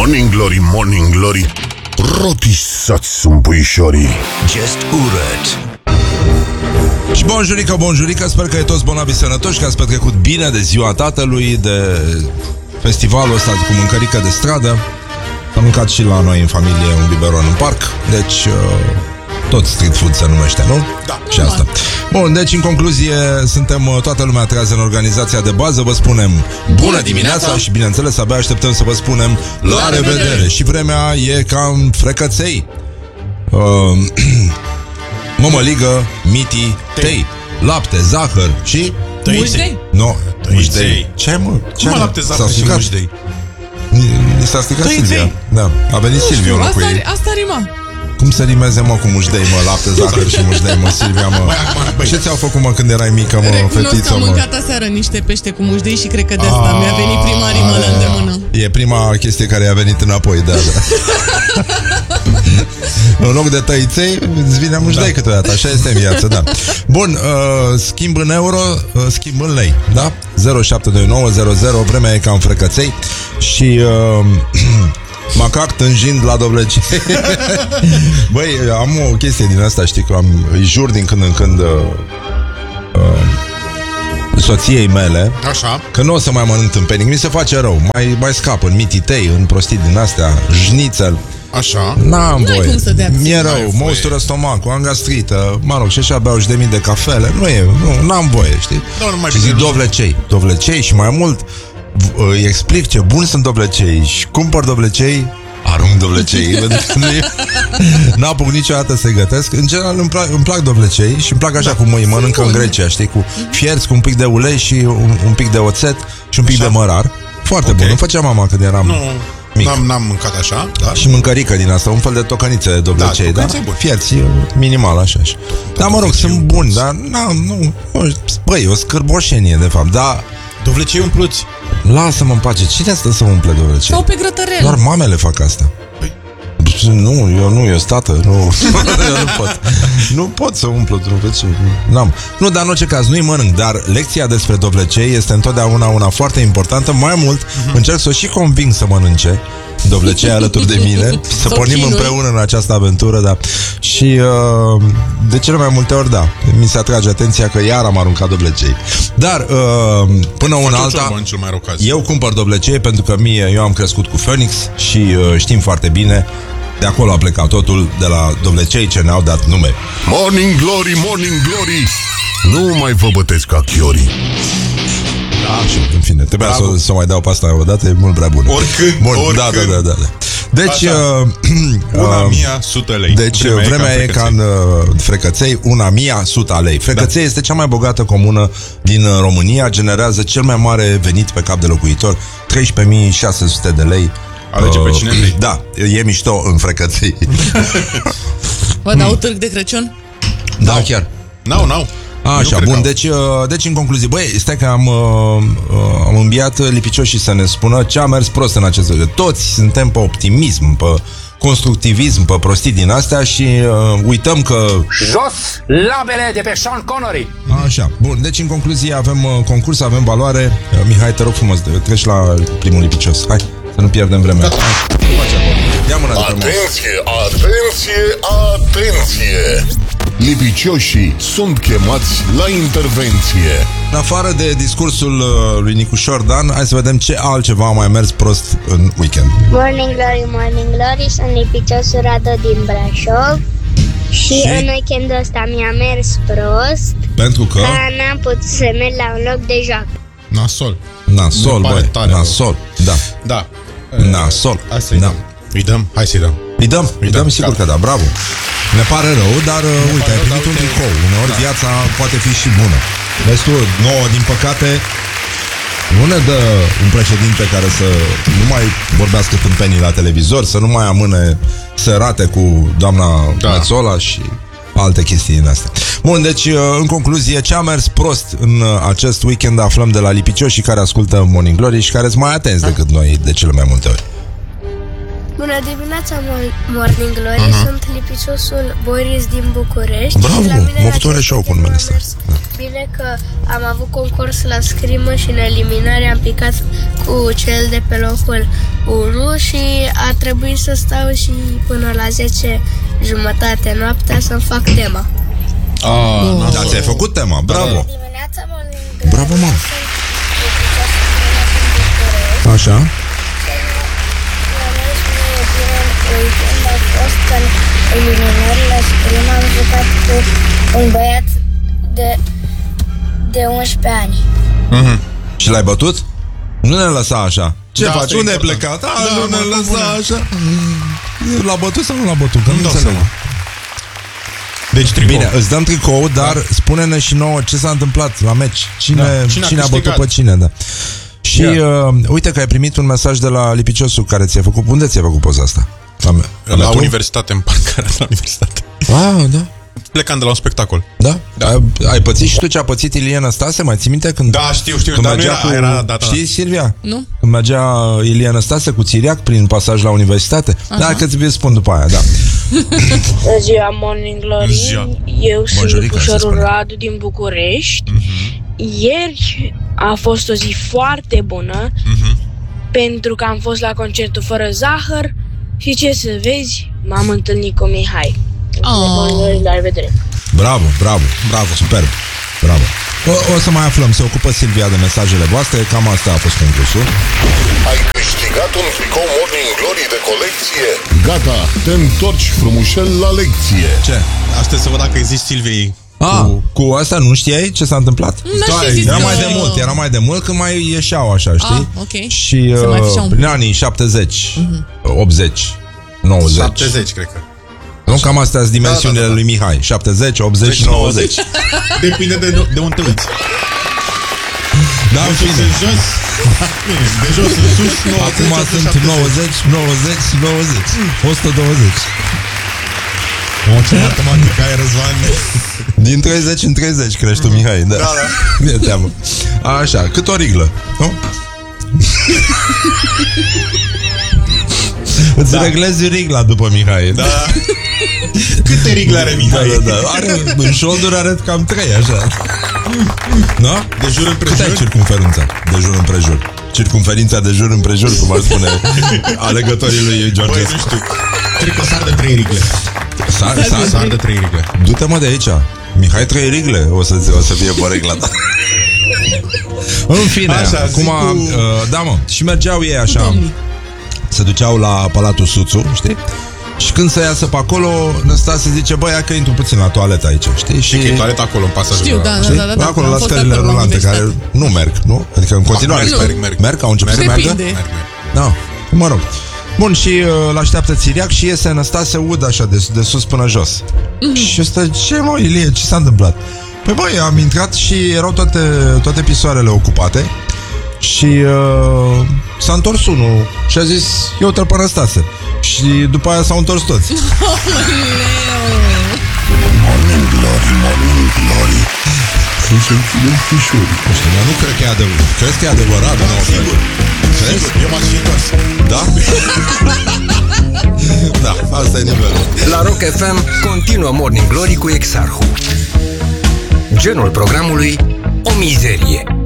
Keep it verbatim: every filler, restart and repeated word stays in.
Morning Glory, Morning Glory, rotisați sunt puișorii. Just urât. Și bonjurică, bonjurică, sper că e toți bolnavi sănătoși, că ați petrecut bine de ziua tatălui, de festivalul ăsta cu mâncărică de stradă. Am mâncat și la noi în familie un biberon în parc, deci uh, tot street food se numește, nu? Da. Și asta. Bun, deci în concluzie suntem uh, toată lumea trează în organizația de bază. Vă spunem bună dimineața și bineînțeles abia așteptăm să vă spunem la, la revedere. revedere. Și vremea e cam frecăței. uh, Mămăligă, miti, tei, lapte, zahăr și... Mușdei? Nu, mușdei. Ce mă? Ce mă lapte, zahăr și mușdei? Ni s-a stricat Silvia. Da, a venit Silvia în locul ei. Asta rima. Cum să rimeze, mă, cu mușdei, mă, lapte, zahăr și mușdei, mă, Silvia, mă? Ce ți-au făcut, mă, când erai mică, mă, Recunosc fetiță, că am mă? mâncat aseară niște pește cu mușdei și cred că de asta mi-a venit prima rimă la îndemână. E prima chestie care a venit înapoi, da, da. În loc de tăiței, îți vine mușdei da. câteodată, așa este în viață, da. Bun, uh, schimb în euro, uh, schimb în lei, da? zero șapte doi nouă zero zero, vremea e cam frecăței. Și... Uh, macac tânjind la dovlecei. Băi, am o chestie din asta, știi, că am, îi jur din când în când uh, uh, soției mele. Așa. Că nu o să mai mănânc tâmpenic. Mi se face rău, mai, mai scap în mititei, în prostii din astea, jnițel. Așa. N-am N-ai voie, cum să dea mi-e rău, mă ustură stomacul, am gastrită. Mă rog, și așa beau și de mii de cafele. Nu e, nu, n-am voie, știi? Da, nu mai și zic dovlecei, dovlecei și mai mult îi explic ce buni sunt dovlecei și cumpăr dovlecei, arunc dovlecei. N-apuc niciodată să-i gătesc. În general îmi plac, îmi plac dovlecei și îmi plac așa da, cum îi mănâncă în Grecia, știi, cu fierți, cu un pic de ulei și un, un pic de oțet și un pic așa? de mărar. Foarte okay. bun, îmi făcea mama când eram nu, mic. N-am, n-am mâncat așa, da? Și mâncărică din asta, un fel de tocănițe de dovlecei, da? da? Fierți, minimal, așa. Dar mă rog, sunt buni, dar na, nu, băi, o scârboșenie de fapt, dar dovlecei umpluți. Lasă-mă în pace, cine stă să umple dovlecei? Sau pe grătărel. Doar mamele fac asta. Păi. Nu, eu nu, eu stată, nu. Eu nu pot. Nu pot să umplu dovlecei. N-am. Nu, dar în orice caz, nu-i mănânc. Dar lecția despre dovlecei este întotdeauna una foarte importantă. Mai mult, uh-huh. încerc să o și conving să mănânce dovlecei alături de mine. Să pornim împreună în această aventură, da. Și uh, de cele mai multe ori, da, mi se atrage atenția că iar am aruncat dovlecei. Dar uh, până una alta, eu cumpăr dovlecei pentru că mie, eu am crescut cu Phoenix și uh, știm foarte bine, de acolo a plecat totul, de la dovlecei ce ne-au dat nume. Morning Glory, Morning Glory, nu mai vă bătesc ca chiorii. Da, și în fine, trebuia să, să mai dau pe asta o dată, e mult prea bună. Oricând, Bun, oricând. Da, da, da, da, da. Deci, uh, una mia, sută lei. Deci vremea, vremea e ca în uh, frecăței, una mia, sută lei. Frecăței da. este cea mai bogată comună din uh, România, generează cel mai mare venit pe cap de locuitor, treisprezece mii șase sute de lei. Alege uh, pe cine vrei. Da, e mișto în frecăței. Vă dau târg de Crăciun? Da, no. chiar. N-au, n-au. Așa, bun, deci, uh, deci în concluzie, băi, stai că am, uh, uh, am înviat lipicioșii să ne spună ce a mers prost în acest lucru. Toți suntem pe optimism, pe constructivism, pe prostii din astea și uh, uităm că... Jos labele de pe Sean Connery. Așa, bun, deci în concluzie avem uh, concurs, avem valoare. uh, Mihai, te rog frumos, treci la primul lipicios. Hai, să nu pierdem vremea. Ia mâna de pe masă. Atenție, atenție, atenție! Lipicioșii sunt chemați la intervenție. În afară de discursul uh, lui Nicușor Dan, hai să vedem ce altceva a mai mers prost în weekend. Morning Glory, Morning Glory, sunt Lipiciosul Radu din Brașov. Și, și în weekendul ăsta mi-a mers prost pentru că că n-am putut să merg la un loc de joacă. Nasol. Nasol, băi, nasol, da. Da. Nasol. Asta da. Îi dăm, hai să-i dăm. Îi dăm, îi dăm, sigur că da, bravo. Ne pare rău, dar ne uite, ai primit un tricou. Uneori da. viața poate fi și bună. Vezi tu, nouă, din păcate, nu ne dă un președinte care să nu mai vorbească tâmpenii la televizor, să nu mai amâne sărate cu doamna da. Mețola și alte chestii din astea. Bun, deci, în concluzie, ce a mers prost în acest weekend aflăm de la lipicioși care ascultă Morning Glory și care sunt mai atenți decât noi de cele mai multe ori. Bună dimineața, Morning Glory. Uh-huh. Sunt lipiciosul Boris din București. Bravo, și la mine m-a făcut un reșou cu numele ăsta. Bine că am avut concurs la scrimă și în eliminare am picat cu cel de pe locul unu și a trebuit să stau și până la zece jumătate noaptea să-mi fac tema. Ah, da, ți-ai făcut tema, bravo. Bună dimineața, Morning Glory. Bravo, mă. Așa. Weekend a fost că în eliminările scrim am jucat cu un băiat de, de unsprezece ani. Mm-hmm. Și l-ai bătut? Nu ne lăsa așa. Ce Da, faci? asta e Unde ai important. plecat? A, Da, nu ne mă, lăsa bune. așa. L-a bătut sau nu l-a bătut? Că nu dau înțeleg. seama. Deci tricou. Bine, îți dăm tricou, dar da. spune-ne și nouă ce s-a întâmplat la meci. Cine, Da, cine, cine a a bătut câștigat? pe cine, da. Și Ia. uh, uite că ai primit un mesaj de la lipiciosul care ți-a făcut. Unde ți-a făcut poza asta? La, La, la universitate, în parcare, la universitate. Ah, da. Plecam de la un spectacol. Da? da. Ai, ai pățit și tu ce a pățit Ilie Năstase? Mai ții minte când... Da, știu, știu, când dar nu mergea era, cu... era data. Știi, Silvia? Nu? Când mergea Ilie Năstase cu țiriac prin pasaj la universitate? Uh-huh. Da, că ți-vi spun după aia, da. Bună ziua, Morning Glory. Ziua. Eu sunt Bonjurică, se Lupușorul spune. Radu din București. Ieri a fost o zi foarte bună pentru că am fost la concertul Fără Zahăr și ce să vezi, m-am întâlnit cu Mihai. Oh. La revedere. Bravo, bravo, bravo, superb. Bravo. O, o să mai aflăm, se ocupă Silvia de mesajele voastre. Cam asta a fost concursul. Ai câștigat un tricou Morning Glory de colecție? Gata, te întorci frumușel la lecție. Ce? Aștept să văd dacă există Silviei. Ah, cu... cu asta nu știai ce s-a întâmplat? N-aș fi zis Era că- mai de mult, era mai de mult când mai ieșeau așa, știi? Ah, ok. Și Se mai uh, făceau un prin pic. anii șaptezeci, optzeci, nouăzeci. șaptezeci, cred că. Nu, cam astea sunt dimensiunile Da, da, da, da. lui Mihai. șaptezeci, optzeci și nouăzeci. Depinde de, de unde te uiți. Da, în fine. jos. Bine, de jos în sus, nouăzeci, Acum sunt nouăzeci, nouăzeci, nouăzeci, o sută douăzeci. O, ce matematică ai, Răzvan. Din treizeci în treizeci crești tu, Mihai. Da, Da, da. Mi-e teamă. Așa, cât o riglă, nu? Îți Da. reglezi rigla după Mihai. Da. Câte rigle are Da, Mihai? da, da. Are, în șolduri are cam trei, așa. Nu? De jur împrejur? Cât ai circumferența? De jur împrejur. Circumferința de jur împrejur, cum ar spune alegătorii lui George. Băi, nu știu. Cred că sar de trei rigle. Sar, sar, Sar de trei rigle. Du-te, mă, de aici. Mihai, trei rigle. O să, o să fie pe regla ta. În fine, Așa, acum, zi cu- uh, da, mă, și mergeau ei așa, domnii. se duceau la Palatul Suțu, știi? Și când se iasă pe acolo, Năstase zice, băi, ia că intru puțin la toaletă aici, știi? Și E toaleta acolo, în pasajul. Știu, da, da, știi? da, da, da. Acolo, Am la fost scările acolo, la rulante, care universitate. nu merg, nu? Adică în continuare merg, merg, merg, merg. merg, au început să meargă? Depinde. Merg, merg. Da, mă rog. Bun, și uh, l-așteaptă țiriac și iese Năstase ud așa, de, de sus până jos. Și ăsta, ce mă, Ilie, ce s-a întâmplat? Păi băi, am intrat și erau toate, toate pisoarele ocupate. Și uh, s-a întors unul și a zis, eu te-l pe Năstase. Și după aia s-au întors toți. Morning Glory, Morning Glory. Sunt sentinel fișuri. Nu știu, dar nu cred că e adevărat. Crezi că e adevărat? Nu, Sigur. Sigur, eu m-aș fi întors. Da? Da, asta e nivelul. La Rock F M continuă Morning Glory cu Exarhu. Genul programului: o mizerie.